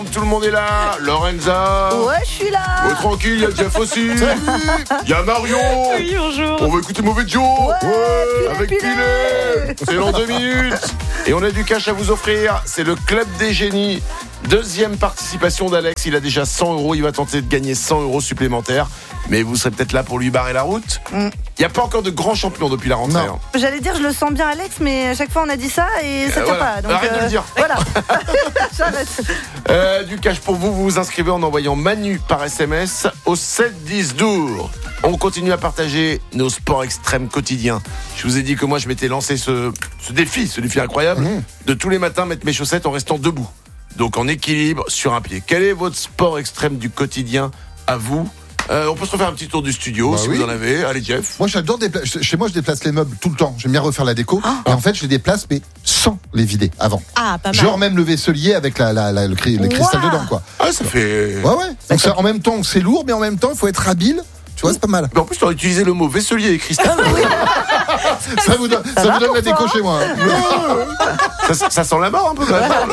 Tout le monde est là. Lorenza. Ouais, je suis là. Oh, tranquille, il y a Jeff aussi. Il y a Marion. Oui, bonjour. On va écouter Mauvais Joe. Ouais, avec Pilet. Pilet. C'est dans 2 minutes. Et on a du cash à vous offrir. C'est le Club des Génies. Deuxième participation d'Alex. Il a déjà 100 €. Il va tenter de gagner 100 € supplémentaires. Mais vous serez peut-être là pour lui barrer la route. Il n'y a pas encore de grands champions depuis la rentrée. Non. J'allais dire, je le sens bien, Alex, mais à chaque fois on a dit ça et ça tient voilà. pas. Donc, Arrête de le dire. Voilà. J'arrête. Du cash pour vous. Vous vous inscrivez en envoyant Manu par SMS au 7 10 12. On continue à partager nos sports extrêmes quotidiens. Je vous ai dit que moi je m'étais lancé ce défi incroyable de tous les matins mettre mes chaussettes en restant debout. Donc en équilibre sur un pied. Quel est votre sport extrême du quotidien à vous? On peut se refaire un petit tour du studio si vous en avez. Allez Jeff. Moi j'adore chez moi je déplace les meubles tout le temps. J'aime bien refaire la déco. Et en fait je les déplace mais sans les vider avant. Ah, pas mal. Genre même le vaisselier avec le cristal dedans quoi. Ah ça fait... Ouais. Donc ça, en même temps c'est lourd mais en même temps il faut être habile. Tu vois c'est pas mal. Mais en plus tu as utilisé le mot vaisselier et cristal. Ça vous donne la déco chez moi. ça sent la mort un peu quand même.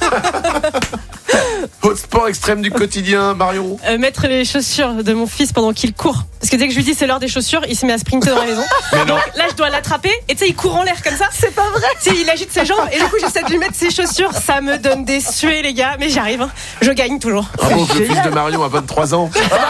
Votre sport extrême du quotidien, Marion? Mettre les chaussures de mon fils pendant qu'il court. Parce que dès que je lui dis c'est l'heure des chaussures, il se met à sprinter dans la maison. Donc là, je dois l'attraper. Et tu sais, il court en l'air comme ça. C'est pas vrai. Tu sais, il agite ses jambes. Et du coup, j'essaie de lui mettre ses chaussures. Ça me donne des suées, les gars. Mais j'y arrive. Hein. Je gagne toujours. Bravo, le fils de Marion a 23 ans.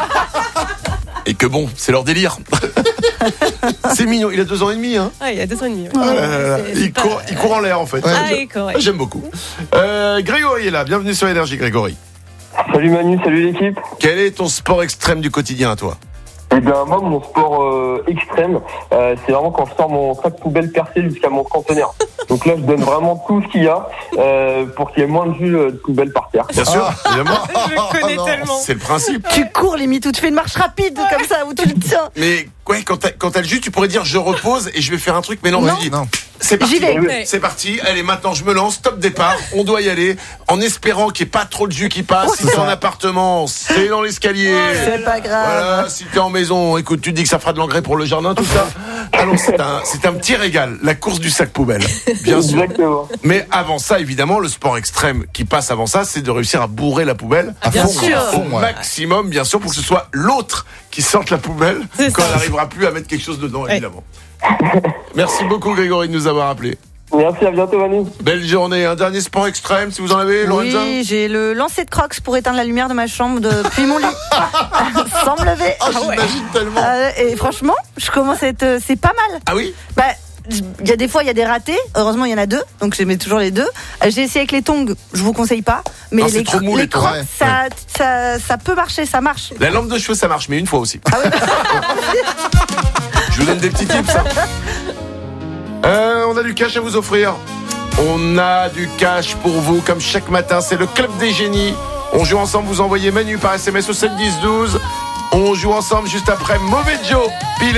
Et que bon, c'est leur délire. C'est mignon, il a 2 ans et demi. Hein. Ah, il y a 2 ans et demi. Il court en l'air en fait. Ah, d'accord. Ouais. J'aime beaucoup. Grégory est là, bienvenue sur Énergie Grégory. Salut Manu, salut l'équipe. Quel est ton sport extrême du quotidien à toi? Eh bien moi mon sport extrême, c'est vraiment quand je sors mon sac poubelle percé jusqu'à mon conteneur. Donc là je donne vraiment tout ce qu'il y a pour qu'il y ait moins de jus de poubelle par terre. Bien sûr, évidemment. Je le connais tellement. C'est le principe. Tu cours limite ou tu fais une marche rapide comme ça où tu le tiens. Mais ouais, quand t'as le jus, tu pourrais dire je repose et je vais faire un truc, mais non, vas-y. Non. C'est parti. J'y vais. Ouais. C'est parti. Allez, maintenant je me lance. Top départ. On doit y aller en espérant qu'il n'y ait pas trop de jus qui passe. Si t'es en appartement, c'est dans l'escalier. C'est pas grave. Voilà, si t'es en maison, écoute, tu te dis que ça fera de l'engrais pour le jardin, tout ça. Allons, c'est un petit régal, la course du sac poubelle, bien sûr. Exactement. Mais avant ça, évidemment, le sport extrême qui passe avant ça, c'est de réussir à bourrer la poubelle Bien sûr. au maximum, bien sûr, pour que ce soit l'autre qui sorte la poubelle C'est quand ça. elle n'arrivera plus à mettre quelque chose dedans, évidemment. Merci beaucoup, Grégory, de nous avoir appelés. Merci, à bientôt Manu. Belle journée. Un dernier sport extrême, si vous en avez, Lorenza? Oui, j'ai le lancer de crocs pour éteindre la lumière de ma chambre depuis mon lit. Sans me lever. J'imagine tellement. Et franchement, je commence à être... C'est pas mal. Ah oui? Bah, il y a des fois, il y a des ratés. Heureusement, il y en a 2. Donc, je mets toujours les 2. J'ai essayé avec les tongs. Je vous conseille pas. Mais Non, c'est trop mou, les tongs. crocs, Ouais. ça peut marcher. Ça marche. La lampe de cheveux, ça marche, mais une fois aussi. Ah oui. Je vous donne des petits tips. On a du cash à vous offrir. On a du cash pour vous, comme chaque matin. C'est le Club des Génies. On joue ensemble. Vous envoyez Manu par SMS au 7 10 12. On joue ensemble juste après Mauvais Joe. Pilet.